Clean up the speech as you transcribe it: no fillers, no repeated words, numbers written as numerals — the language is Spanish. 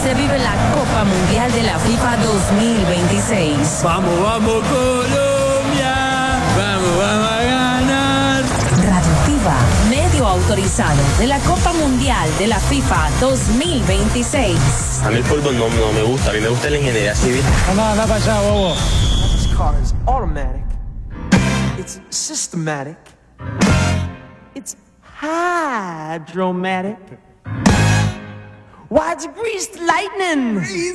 se vive la Copa Mundial de la FIFA 2026. Vamos, vamos Colombia, vamos a ganar. Radio Activa, medio autorizado de la Copa Mundial de la FIFA 2026. A mí el fútbol no me gusta, a mí me gusta la ingeniería civil. Anda para allá, bobo. This car is automatic. It's systematic. It's hydromatic. Why, it's greased lightning.